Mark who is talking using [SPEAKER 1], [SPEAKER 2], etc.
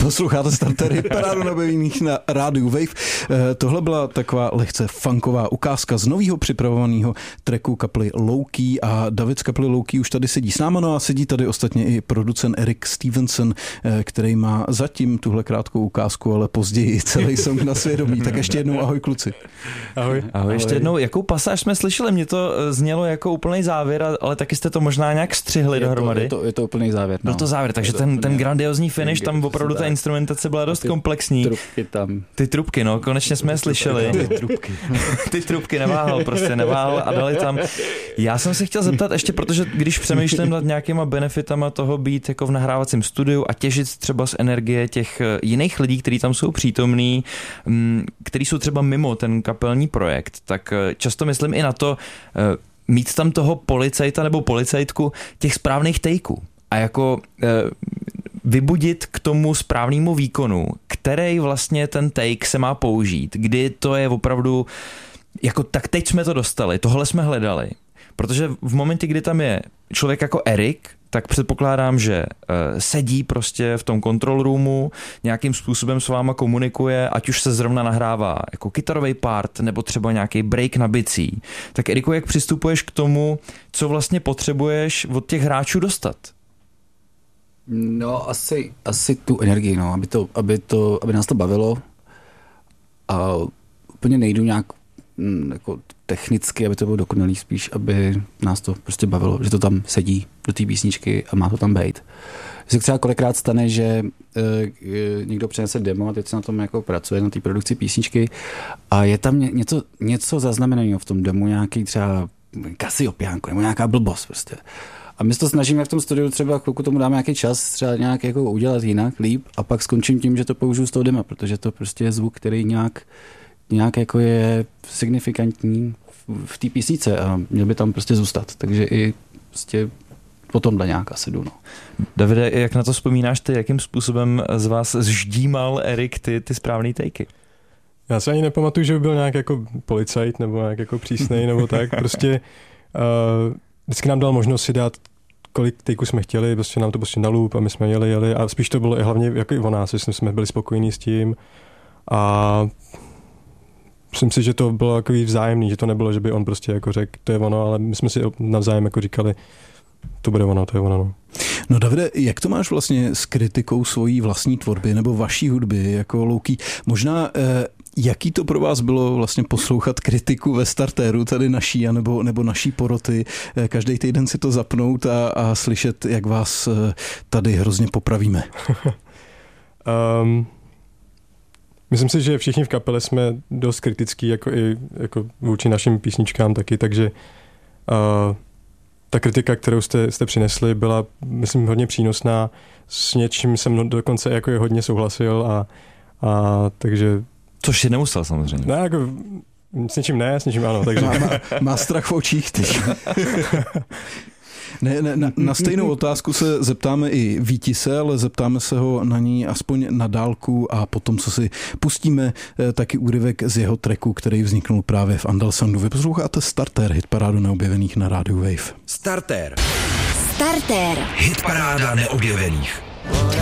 [SPEAKER 1] Posloucháte Starter Hitparádu neobjevených na rádiu Wave. Tohle byla taková lehce funková ukázka z nového připravovaného tracku kapely Lowkey a David z kapely Lowkey už tady sedí s náma, no a sedí tady ostatně i producent Eric Stevenson, který má zatím tuhle krátkou ukázku, ale později celý song na svědomí. Tak ještě jednou ahoj kluci.
[SPEAKER 2] Ahoj.
[SPEAKER 3] Ahoj. Ještě jednou, jakou pasáž jsme slyšeli? Mně to znělo jako úplný závěr, ale taky jste to možná nějak střihli dohromady.
[SPEAKER 2] Je to úplný závěr.
[SPEAKER 3] Byl to závěr, takže ten grandiozní finish, tam opravdu ta instrumentace byla dost komplexní.
[SPEAKER 2] Trubky tam.
[SPEAKER 3] Ty trubky, no, konečně jsme je slyšeli. Ty trubky neváhal a dali tam. Já jsem se chtěl zeptat ještě, protože když přemýšlím nad nějakýma benefitama toho být jako v nahrávacím studiu a těžit třeba z energie těch jiných lidí, kteří tam jsou přítomní, kteří jsou třeba mimo ten kapelní projekt, tak často myslím i na to, mít tam toho policajta nebo policajtku těch správných takeů a jako vybudit k tomu správnému výkonu, který vlastně ten take se má použít, kdy to je opravdu jako tak teď jsme to dostali, tohle jsme hledali. Protože v momentě, kdy tam je člověk jako Eric, tak předpokládám, že sedí prostě v tom control roomu, nějakým způsobem s váma komunikuje, ať už se zrovna nahrává jako kytarový part, nebo třeba nějaký break na bicí. Tak Eriku, jak přistupuješ k tomu, co vlastně potřebuješ od těch hráčů dostat?
[SPEAKER 2] No, asi tu energii, no, aby nás to bavilo a úplně nejdu nějak jako technicky, aby to bylo dokonalý, spíš, aby nás to prostě bavilo, že to tam sedí do té písničky a má to tam být. Se třeba kolikrát stane, že někdo přinese demo a teď se na tom jako pracuje, na té produkci písničky a je tam něco zaznamenaného v tom demo, nějaký třeba Kasiopiánko nebo nějaká blbost prostě. A my se to snažíme v tom studiu třeba chvilku tomu dáme nějaký čas, třeba nějak jako udělat jinak, líp a pak skončím tím, že to použiju z toho dema, protože to prostě je zvuk, který nějak jako je signifikantní v té písnice a měl by tam prostě zůstat. Takže i prostě po tomhle nějak asi jdu. No.
[SPEAKER 3] Davide, jak na to vzpomínáš ty, jakým způsobem z vás zždímal Erik ty správný takey?
[SPEAKER 4] Já se ani nepamatuju, že by byl nějak jako policajt nebo nějak jako přísnej nebo tak. Prostě vždycky nám dal možnost si dát, kolik takeů jsme chtěli, prostě nám to prostě na loop a my jsme jeli a spíš to bylo i hlavně jako i o nás, že jsme byli spokojení s tím a myslím si, že to bylo takový vzájemný, že to nebylo, že by on prostě jako řekl, to je ono, ale my jsme si navzájem jako říkali, to bude ono, to je ono.
[SPEAKER 1] No Davide, jak to máš vlastně s kritikou svojí vlastní tvorby nebo vaší hudby jako Lowkey? Možná jaký to pro vás bylo vlastně poslouchat kritiku ve Starteru, tady naší, nebo naší poroty, každý týden si to zapnout a slyšet, jak vás tady hrozně popravíme?
[SPEAKER 4] Myslím si, že všichni v kapele jsme dost kritický jako i jako vůči našim písničkám taky, takže ta kritika, kterou jste přinesli, byla, myslím, hodně přínosná. S něčím jsem dokonce jako je hodně souhlasil a takže...
[SPEAKER 3] Což je nemusel samozřejmě.
[SPEAKER 4] Ne, jako s něčím ne, s něčím ano. Takže...
[SPEAKER 1] Má strach v očích teď. Na stejnou otázku se zeptáme i Vítise, ale zeptáme se ho na ní aspoň na dálku a potom, co si pustíme, taky úryvek z jeho tracku, který vzniknul právě v Andelsoundu. Vy posloucháte Starter, hitparádu neobjevených na rádiu Wave.
[SPEAKER 5] Starter. Hitparáda neobjevených.